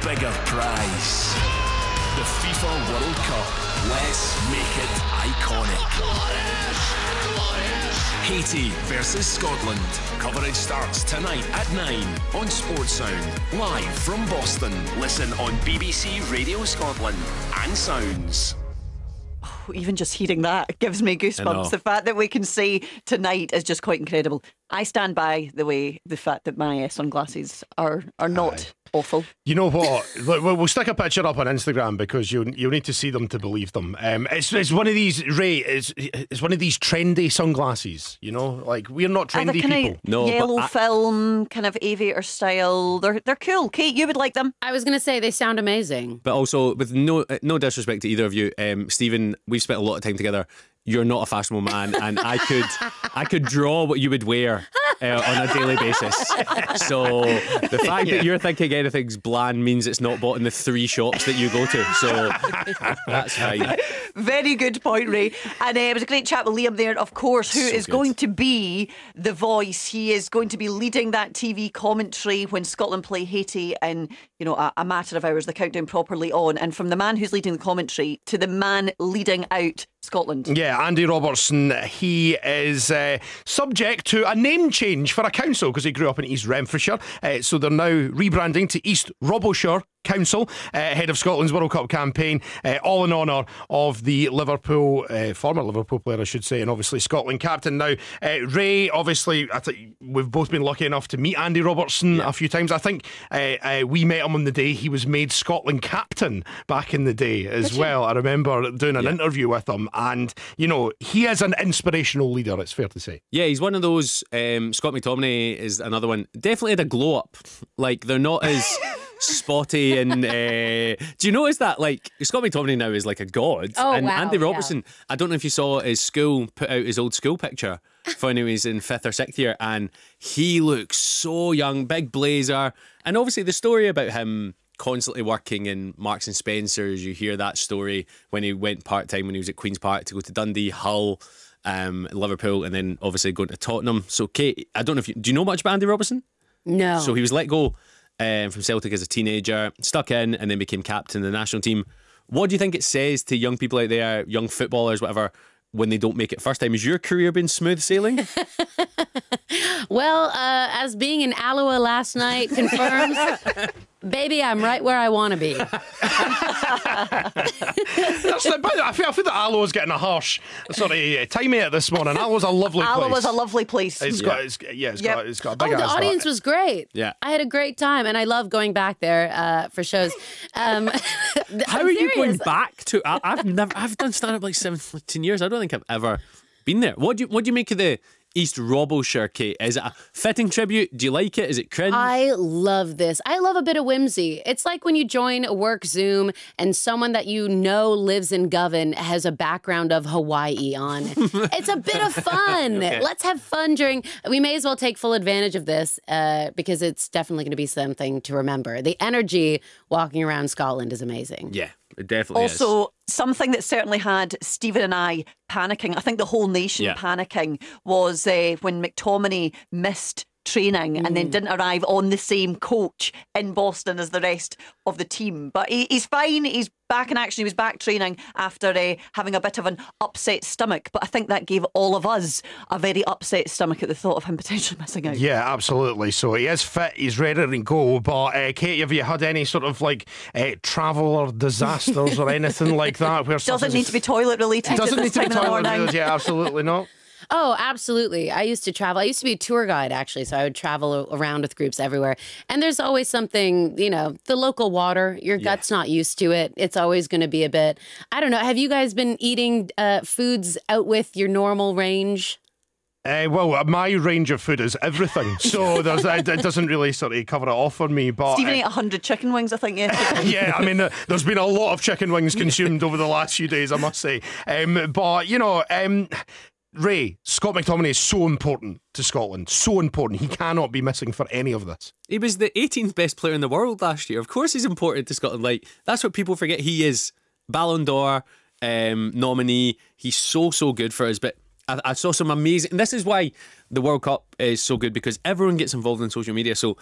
bigger prize. The FIFA World Cup. Let's make it iconic. Haiti versus Scotland. Coverage starts tonight at 9 on Sports Sound. Live from Boston. Listen on BBC Radio Scotland and Sounds. Even just hearing that gives me goosebumps. The fact that we can see tonight is just quite incredible. I stand by the fact that my sunglasses are not awful. You know what? We'll stick a picture up on Instagram because you'll need to see them to believe them. It's one of these, Ray. It's one of these trendy sunglasses. You know, like we're not trendy people. No, yellow film, kind of aviator style. They're cool. Kate, you would like them? I was going to say they sound amazing. But also, with no disrespect to either of you, Stephen, we've spent a lot of time together. You're not a fashionable man, and I could draw what you would wear on a daily basis. So the fact that you're thinking anything's bland means it's not bought in the 3 shops that you go to. So that's fine. Very good point, Ray. And it was a great chat with Liam there, of course, who is going to be the voice. He is going to be leading that TV commentary when Scotland play Haiti in, a matter of hours, the countdown properly on. And from the man who's leading the commentary to the man leading out Scotland. Yeah, Andy Robertson, he is subject to a name change for a council because he grew up in East Renfrewshire. So they're now rebranding to East Roboshire Council, head of Scotland's World Cup campaign, all in honour of the former Liverpool player, I should say, and obviously Scotland captain. Now, Ray, obviously, we've both been lucky enough to meet Andy Robertson a few times. I think we met him on the day he was made Scotland captain back in the day as well. I remember doing an interview with him, and he is an inspirational leader, it's fair to say. Yeah, he's one of those. Scott McTominay is another one. Definitely had a glow up. Like, they're not as spotty and do you notice that Scott McTominay now is like a god? And wow, Andy Robertson, I don't know if you saw his school put out his old school picture for when he was in 5th or 6th year, and he looks so young, big blazer, and obviously the story about him constantly working in Marks and Spencer's, you hear that story when he went part-time when he was at Queen's Park to go to Dundee, Hull, Liverpool, and then obviously going to Tottenham. So Kate, I don't know do you know much about Andy Robertson? No. So he was let go from Celtic as a teenager, stuck in, and then became captain of the national team. What do you think it says to young people out there, young footballers, whatever, when they don't make it first time? Has your career been smooth sailing? Well, as being in Alloa last night confirms, baby, I'm right where I want to be. I feel that Alloa's getting a harsh sort of time at this morning. Alloa's a lovely place. Alloa's a lovely place. It's got a big the audience was great. Yeah, I had a great time, and I love going back there for shows. How are you going back to? I've done stand up like 17 years. I don't think I've ever been there. What do you make of the East Roboshire, Kate? Is it a fitting tribute? Do you like it? Is it cringe? I love this. I love a bit of whimsy. It's like when you join a work Zoom and someone that you know lives in Govan has a background of Hawaii on. It's a bit of fun. Okay. Let's have fun we may as well take full advantage of this because it's definitely going to be something to remember. The energy walking around Scotland is amazing. Yeah. It definitely also, something that certainly had Stephen and I panicking, I think the whole nation panicking, was when McTominay missed training and then didn't arrive on the same coach in Boston as the rest of the team. But he's fine. He's back in action. He was back training after having a bit of an upset stomach. But I think that gave all of us a very upset stomach at the thought of him potentially missing out. Yeah, absolutely. So he is fit. He's ready to go. But Kate, have you had any sort of travel or disasters or anything like that? Where doesn't need to be toilet related. Doesn't need to be toilet related. Yeah, absolutely not. Oh, absolutely. I used to travel. I used to be a tour guide, actually, so I would travel around with groups everywhere. And there's always something, the local water, your gut's not used to it. It's always going to be a bit, I don't know. Have you guys been eating foods out with your normal range? Well, my range of food is everything, so it doesn't really sort of cover it off for me. But Stephen ate 100 chicken wings, I think, yesterday. Yeah, I mean, there's been a lot of chicken wings consumed over the last few days, I must say. Ray, Scott McTominay is so important to Scotland. So important. He cannot be missing for any of this. He was the 18th best player in the world last year. Of course he's important to Scotland. That's what people forget. He is Ballon d'Or nominee. He's so good for us. But I saw some amazing... And this is why the World Cup is so good, because everyone gets involved in social media. So